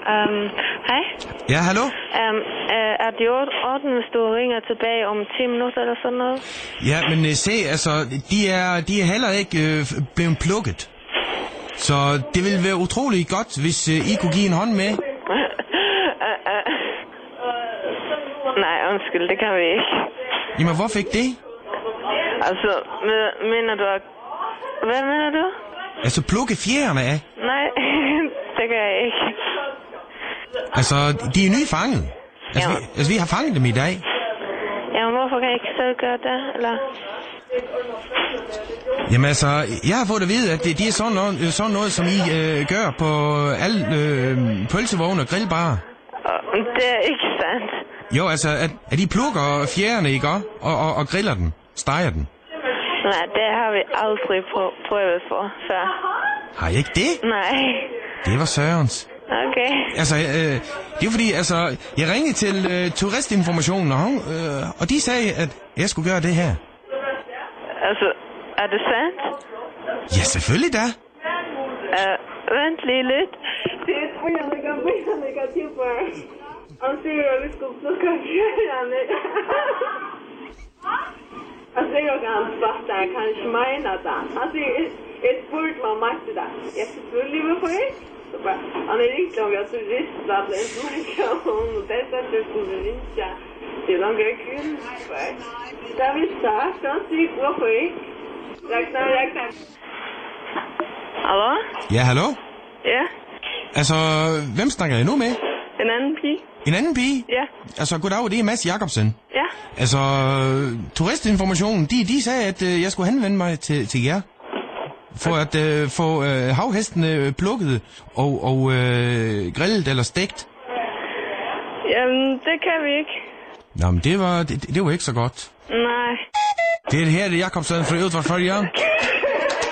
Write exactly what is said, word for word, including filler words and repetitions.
Um, hej. Ja, hallo? Um, uh, er det orden, hvis du ringer tilbage om ti minutter eller sådan noget? Ja, men uh, se, altså, de er, de er heller ikke uh, blevet plukket. Så det ville være utrolig godt, hvis uh, I kunne give en hånd med. uh, uh. Nej, undskyld, det kan vi ikke. Jamen, hvorfor ikke det? Altså, mener du... Hvad mener du? Altså, plukke fjerne af? Nej, det kan jeg ikke. Altså, de er nyfanget. Altså, Ja. vi, altså, vi har fanget dem i dag. Jamen, hvorfor kan jeg ikke selv gøre det, eller? Jamen altså, jeg har fået at vide, at det, det er sådan noget, sådan noget som I øh, gør på alle øh, pølsevogne og grillbarer. Det er ikke sandt. Jo, altså, at, at I plukker fjerne, ikke? Og, og, og griller den. Steger den. Nej, det har vi aldrig prø- prøvet for før. Har I ikke det? Nej. Det var Sørens. Okay. Altså, øh, det er fordi, altså, jeg ringede til øh, turistinformationen, og, hun, øh, og de sagde, at jeg skulle gøre det her. Altså, er det sandt? Ja, selvfølgelig da. Uh, vent lige lidt. Det er jeg lægger billeder negativ for. Og siger, at vi skulle plukke fjerne. Og så jag kan fatta, jag kanske menar det. Han säger, jag spurgade mig om det där. Jag selvfølgelig med på det. Så bara, han är riktigt långt, jag tror ristad en kommunikation. Och det är så att du skulle ringa. Det är långt jag kunde för. Där vi start, han säger, gå på det. Räkna, räkna. Hallo? Ja, hallo? Ja? Altså, hvem snakker jeg nu med? En anden pige? En anden pige? Ja. Altså, goddag, det er Mads Jacobsen. Ja? Altså, turistinformationen, de, de sagde, at øh, jeg skulle henvende mig til, til jer. For at øh, få øh, havhestene plukket og, og øh, grillet eller stegt. Jamen, det kan vi ikke. Nå, men det var, det, det var ikke så godt. Nej. Det er det her, det er Jacobsen fra Udvardsfølger.